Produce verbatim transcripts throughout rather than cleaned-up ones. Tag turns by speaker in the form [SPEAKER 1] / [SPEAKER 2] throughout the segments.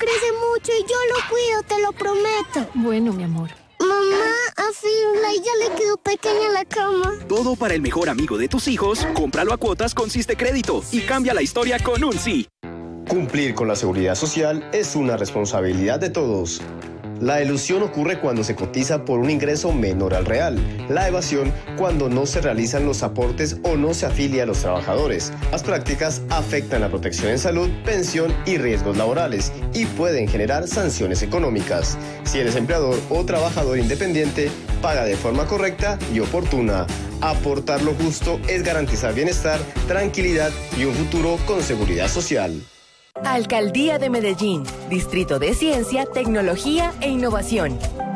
[SPEAKER 1] crece mucho y yo lo cuido, te lo prometo.
[SPEAKER 2] Bueno, mi amor.
[SPEAKER 1] Mamá, a Firulai ya le quedó pequeña la cama.
[SPEAKER 3] Todo para el mejor amigo de tus hijos, cómpralo a cuotas con Siste Crédito y cambia la historia con un sí.
[SPEAKER 4] Cumplir con la seguridad social es una responsabilidad de todos. La elusión ocurre cuando se cotiza por un ingreso menor al real. La evasión cuando no se realizan los aportes o no se afilia a los trabajadores. Las prácticas afectan la protección en salud, pensión y riesgos laborales y pueden generar sanciones económicas. Si eres empleador o trabajador independiente, paga de forma correcta y oportuna. Aportar lo justo es garantizar bienestar, tranquilidad y un futuro con seguridad social.
[SPEAKER 5] Alcaldía de Medellín, Distrito de Ciencia, Tecnología e Innovación.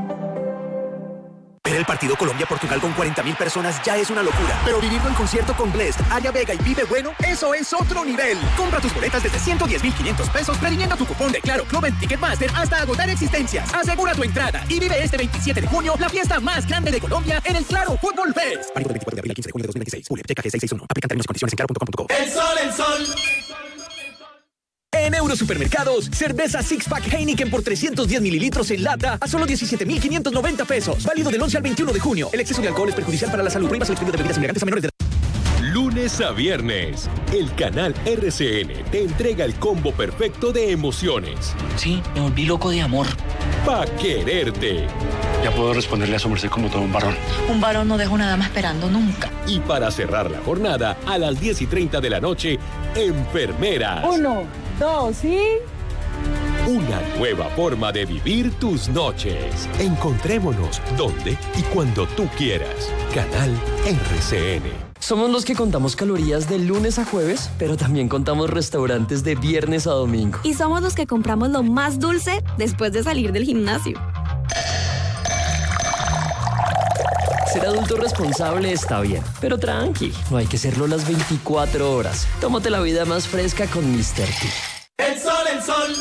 [SPEAKER 3] Ver el partido Colombia-Portugal con cuarenta mil personas ya es una locura. Pero vivirlo en concierto con Blest, Aya Vega y Vive Bueno, eso es otro nivel. Compra tus boletas desde ciento diez mil quinientos pesos previniendo tu cupón de Claro Club en Ticketmaster hasta agotar existencias. Asegura tu entrada y vive este veintisiete de junio la fiesta más grande de Colombia en el Claro Fútbol Fest. Válido del veinticuatro de abril al quince de junio de dos mil veintiséis. Ule, checa G seiscientos sesenta y uno. Aplican términos y condiciones en claro punto com punto co.
[SPEAKER 6] El sol, el sol.
[SPEAKER 3] En Eurosupermercados, cerveza Six Pack Heineken por trescientos diez mililitros en lata a solo diecisiete mil quinientos noventa pesos. Válido del once al veintiuno de junio. El exceso de alcohol es perjudicial para la salud. Prohíbas el expendio de bebidas embriagantes a menores de edad.
[SPEAKER 7] Lunes a viernes, el canal R C N te entrega el combo perfecto de emociones.
[SPEAKER 8] Sí, me volví loco de amor.
[SPEAKER 7] Pa' quererte.
[SPEAKER 8] Ya puedo responderle a su merced como todo un varón.
[SPEAKER 9] Un varón no deja una dama esperando nunca.
[SPEAKER 7] Y para cerrar la jornada, a las diez y treinta de la noche, Enfermeras.
[SPEAKER 10] Uno, dos y...
[SPEAKER 7] Una nueva forma de vivir tus noches. Encontrémonos donde y cuando tú quieras. Canal R C N.
[SPEAKER 11] Somos los que contamos calorías de lunes a jueves, pero también contamos restaurantes de viernes a domingo.
[SPEAKER 12] Y somos los que compramos lo más dulce después de salir del gimnasio.
[SPEAKER 11] Ser adulto responsable está bien, pero tranqui, no hay que serlo las veinticuatro horas. Tómate la vida más fresca con míster T.
[SPEAKER 6] El sol, el sol.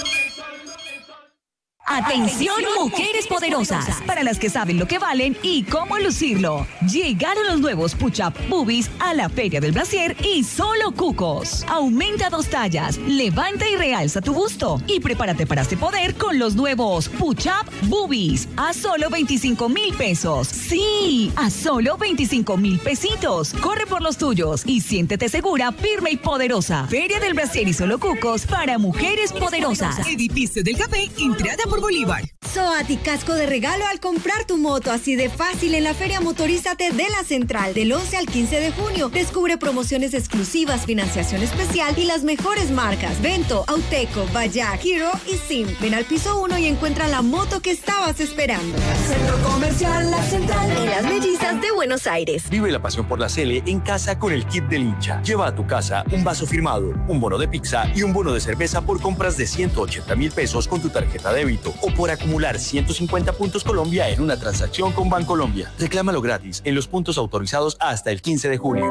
[SPEAKER 13] Atención, mujeres poderosas, para las que saben lo que valen y cómo lucirlo. Llegaron los nuevos Push-Up Boobies a la Feria del Brasier y solo cucos. Aumenta dos tallas, levanta y realza tu busto y prepárate para este poder con los nuevos Push-Up Boobies a solo veinticinco mil pesos. Sí, a solo veinticinco mil pesitos. Corre por los tuyos y siéntete segura, firme y poderosa. Feria del Brasier y solo cucos para mujeres poderosas.
[SPEAKER 14] Edificio del Café, entrada por Bolívar.
[SPEAKER 15] Soati, casco de regalo al comprar tu moto, así de fácil en la Feria Motorízate de la Central, del once al quince de junio. Descubre promociones exclusivas, financiación especial y las mejores marcas: Vento, Auteco, Bayak, Hero y Sim. Ven al piso uno y encuentra la moto que estabas esperando.
[SPEAKER 14] Centro Comercial La Central,
[SPEAKER 15] en Las Mellizas de Buenos Aires.
[SPEAKER 16] Vive la pasión por la Cele en casa con el kit del hincha. Lleva a tu casa un vaso firmado, un bono de pizza y un bono de cerveza por compras de ciento ochenta mil pesos con tu tarjeta débito o por acumular ciento cincuenta puntos Colombia en una transacción con Bancolombia. Reclámalo gratis en los puntos autorizados hasta el quince de junio.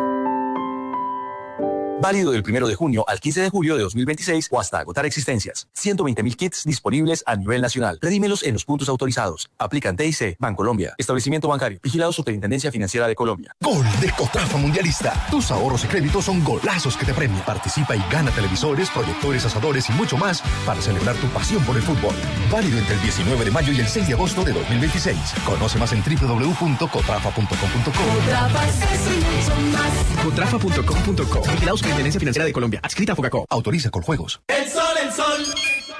[SPEAKER 16] Válido del primero de junio al quince de julio de dos mil veintiséis o hasta agotar existencias. ciento veinte mil kits disponibles a nivel nacional. Redímelos en los puntos autorizados. Aplican T I C, Bancolombia. Establecimiento bancario. Vigilado Superintendencia Financiera de Colombia.
[SPEAKER 17] Gol de Cotrafa Mundialista. Tus ahorros y créditos son golazos que te premian. Participa y gana televisores, proyectores, asadores y mucho más para celebrar tu pasión por el fútbol. Válido entre el diecinueve de mayo y el seis de agosto de dos mil veintiséis. Conoce más en doble u doble u doble u punto cotrafa punto com punto co.
[SPEAKER 14] Cotrafa es mucho más.
[SPEAKER 3] cotrafa punto com punto co. Vigilado Superintendencia Financiera de Colombia. Adscrita a Fogacop.
[SPEAKER 17] Autoriza con juegos.
[SPEAKER 6] El sol, el sol.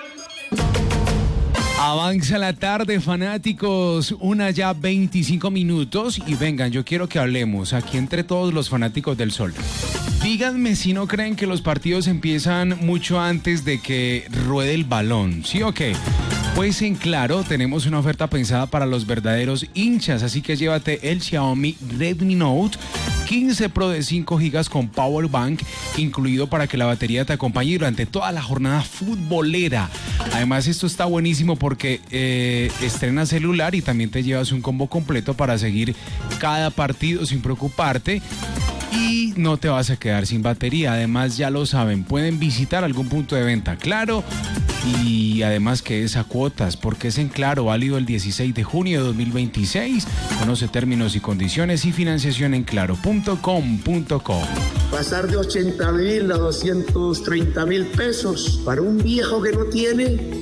[SPEAKER 18] Avanza la tarde, fanáticos, una ya veinticinco minutos y vengan, yo quiero que hablemos aquí entre todos los fanáticos del Sol. Díganme si no creen que los partidos empiezan mucho antes de que ruede el balón, ¿sí o qué? Pues en Claro tenemos una oferta pensada para los verdaderos hinchas, así que llévate el Xiaomi Redmi Note quince Pro de cinco gigas con Power Bank incluido para que la batería te acompañe durante toda la jornada futbolera. Además esto está buenísimo porque eh, estrenas celular y también te llevas un combo completo para seguir cada partido sin preocuparte. Y no te vas a quedar sin batería. Además, ya lo saben, pueden visitar algún punto de venta Claro. Y además que es a cuotas, porque es en Claro, válido el dieciséis de junio de dos mil veintiséis. Conoce términos y condiciones y financiación en claro punto com punto co.
[SPEAKER 19] Pasar de ochenta mil a doscientos treinta mil pesos para un viejo que no tiene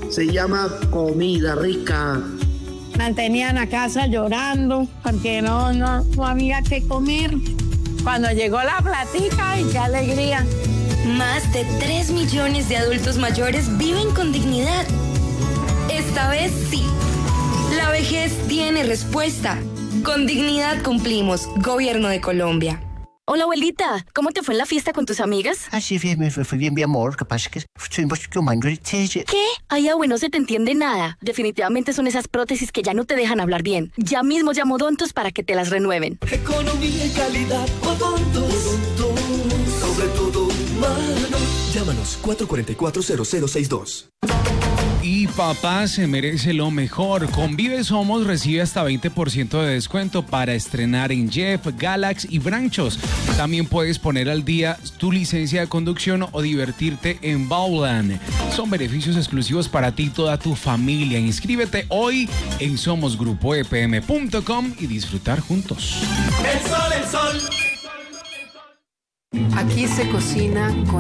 [SPEAKER 2] Se llama comida rica.
[SPEAKER 10] Mantenían a casa llorando porque no, no, no había que comer. Cuando llegó la platica, y qué alegría.
[SPEAKER 19] Más de tres millones de adultos mayores viven con dignidad. Esta vez sí. La vejez tiene respuesta. Con dignidad cumplimos. Gobierno de Colombia.
[SPEAKER 20] Hola, abuelita. ¿Cómo te fue en la fiesta con tus amigas?
[SPEAKER 21] Ah, sí, bien, me fue bien, mi amor. ¿Qué pasa? Que estuvimos tomando el té.
[SPEAKER 20] ¿Qué? Ay, abue, no se te entiende nada. Definitivamente son esas prótesis que ya no te dejan hablar bien. Ya mismo llamo Odontos para que te las renueven.
[SPEAKER 6] Economía y calidad, Odontos. Sobre todo, mano.
[SPEAKER 3] Llámanos cuatro cuatro cuatro, cero cero seis dos.
[SPEAKER 18] Y papá se merece lo mejor. Con Vive Somos recibe hasta veinte por ciento de descuento para estrenar en Jeff, Galax y Branchos. También puedes poner al día tu licencia de conducción o divertirte en Bowland. Son beneficios exclusivos para ti y toda tu familia. Inscríbete hoy en somos grupo e p m punto com y disfrutar juntos.
[SPEAKER 6] El sol, el sol.
[SPEAKER 22] Aquí se cocina con